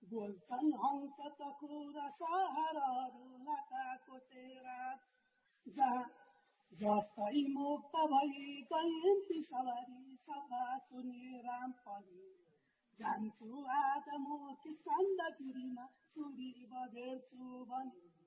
बोल्छन् हंस तखुरा सहरहरू लताको चेरा जस्तै मुक्त भई गइन् सवारी सभा सुने राम पनि जान्छु आज म कि चन्दगिरीमा सुरी बगेर्छु भने